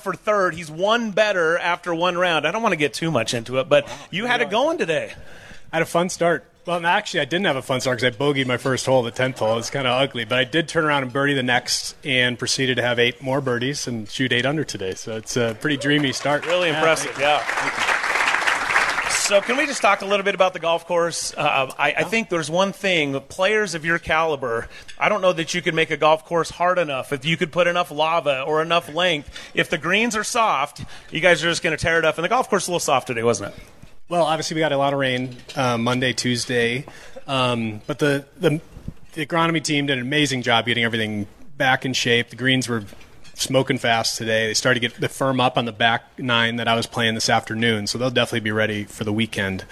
for third. He's one better after one round. I don't want to get too much into it, but you had it going today. I had a fun start. Well, actually, I didn't have a fun start because I bogeyed my first hole, the 10th hole. It's kind of ugly. But I did turn around and birdie the next and proceeded to have 8 more birdies and shoot 8 under today. So it's a pretty dreamy start. Really impressive, yeah. So can we just talk a little bit about the golf course? I think there's one thing, players of your caliber, I don't know that you could make a golf course hard enough, if you could put enough lava or enough length. If the greens are soft, you guys are just going to tear it up. And the golf course is a little soft today, wasn't it? Well, obviously we got a lot of rain Monday, Tuesday, but the agronomy team did an amazing job getting everything back in shape. The greens were smoking fast today. They started to get the firm up on the back 9 that I was playing this afternoon, so they'll definitely be ready for the weekend.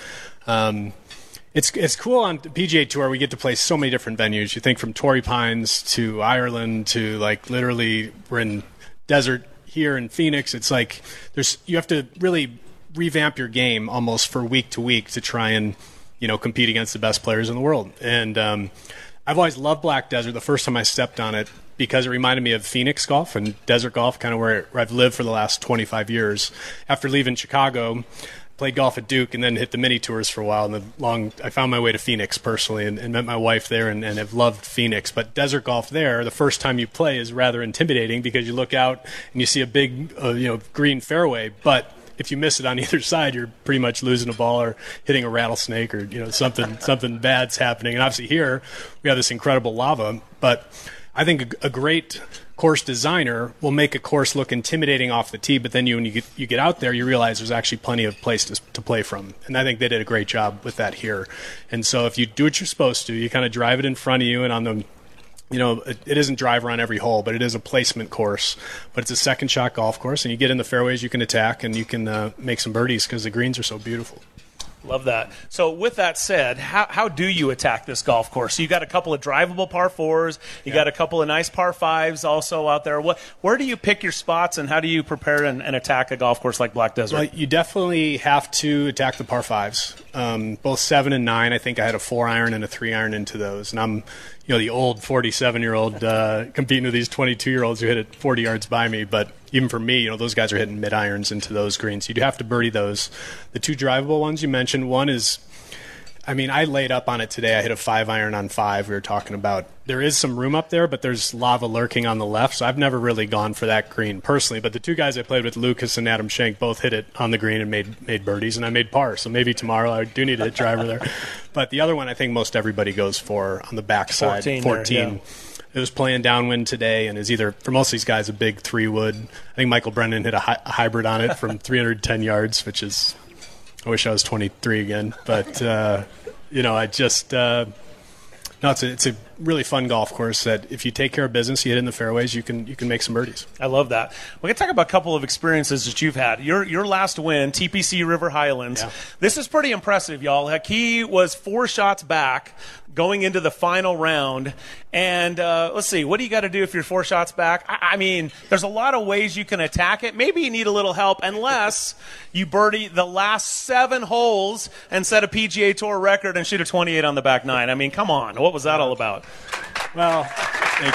It's cool on the PGA Tour. We get to play so many different venues. You think from Torrey Pines to Ireland to like literally we're in desert here in Phoenix. It's like you have to really revamp your game almost for week to week to try and compete against the best players in the world. And I've always loved Black Desert the first time I stepped on it because it reminded me of Phoenix golf and desert golf, kind of where I've lived for the last 25 years. After leaving Chicago, played golf at Duke and then hit the mini tours for a while. And I found my way to Phoenix personally and met my wife there and have loved Phoenix. But desert golf there, the first time you play is rather intimidating because you look out and you see a big green fairway, but if you miss it on either side, you're pretty much losing a ball or hitting a rattlesnake or something bad's happening. And obviously here we have this incredible lava, but I think a great course designer will make a course look intimidating off the tee, but then when you get out there, you realize there's actually plenty of place to play from. And I think they did a great job with that here. And so if you do what you're supposed to, you kind of drive it in front of you and on the it isn't driver on every hole, but it is a placement course. But it's a second shot golf course, and you get in the fairways, you can attack, and you can make some birdies because the greens are so beautiful. Love that. So with that said, how do you attack this golf course? So you got a couple of drivable par 4s. You got a couple of nice par 5s also out there. Where do you pick your spots, and how do you prepare and attack a golf course like Black Desert? Well, you definitely have to attack the par 5s. Both 7 and 9, I think I had a 4-iron and a 3-iron into those. And I'm the old 47-year-old competing with these 22-year-olds who hit it 40 yards by me. But even for me, those guys are hitting mid-irons into those greens. You do have to birdie those. The 2 drivable ones you mentioned, one is, I laid up on it today. I hit a 5-iron on 5 we were talking about. There is some room up there, but there's lava lurking on the left, so I've never really gone for that green personally. But the 2 guys I played with, Lucas and Adam Schenk, both hit it on the green and made birdies, and I made par. So maybe tomorrow I do need a hit driver there. But the other one I think most everybody goes for on the backside, 14. There, yeah. It was playing downwind today and is either, for most of these guys, a big 3-wood. I think Michael Brennan hit a hybrid on it from 310 yards, which is, I wish I was 23 again. But, it's a really fun golf course that if you take care of business, you hit in the fairways, you can make some birdies. I love that. We're going to talk about a couple of experiences that you've had. Your last win, TPC River Highlands. Yeah. This is pretty impressive, y'all. He was 4 shots back going into the final round. And let's see, what do you got to do if you're 4 shots back? There's a lot of ways you can attack it. Maybe you need a little help unless you birdie the last 7 holes and set a PGA Tour record and shoot a 28 on the back 9. Come on. What was that all about? Well, thank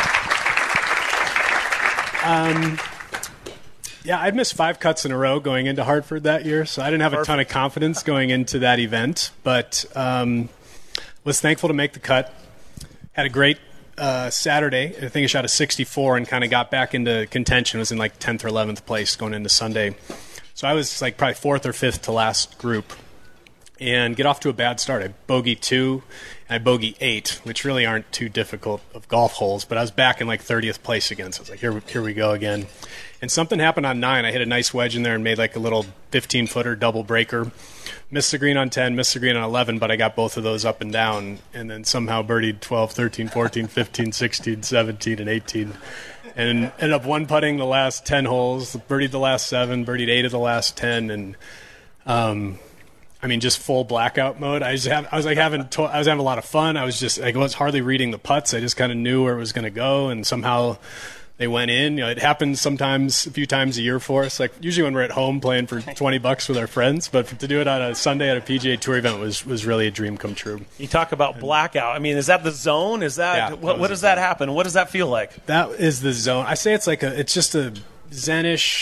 you. I'd missed 5 cuts in a row going into Hartford that year, so I didn't have a ton of confidence going into that event, but was thankful to make the cut. Had a great Saturday. I think I shot a 64 and kind of got back into contention. Was in like 10th or 11th place going into Sunday. So I was like probably 4th or 5th to last group and get off to a bad start. I bogeyed 2 and I bogeyed 8, which really aren't too difficult of golf holes, but I was back in like 30th place again. So I was like, here we go again. And something happened on 9. I hit a nice wedge in there and made like a little 15-footer double breaker. Missed the green on 10, missed the green on 11, but I got both of those up and down, and then somehow birdied 12, 13, 14, 15, 16, 17, and 18. And ended up one-putting the last 10 holes, birdied the last 7, birdied 8 of the last 10, and just full blackout mode. I was having a lot of fun. I was hardly reading the putts. I just kind of knew where it was going to go, and somehow they went in. It happens sometimes a few times a year for us. Like usually when we're at home playing for $20 with our friends, but to do it on a Sunday at a PGA Tour event was really a dream come true. You talk about blackout. Is that the zone? Is that what does that happen? What does that feel like? That is the zone. I say it's just a Zen-ish